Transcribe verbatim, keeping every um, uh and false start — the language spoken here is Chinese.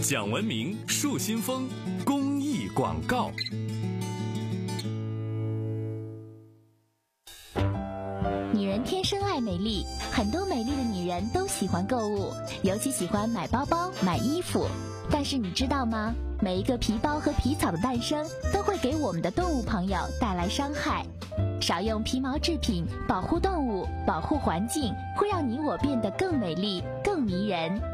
讲文明树新风公益广告。 女人天生爱美丽，很多美丽的女人都喜欢购物，尤其喜欢买包包、买衣服。但是你知道吗？每一个皮包和皮草的诞生，都会给我们的动物朋友带来伤害。少用皮毛制品，保护动物，保护环境，会让你我变得更美丽、更迷人。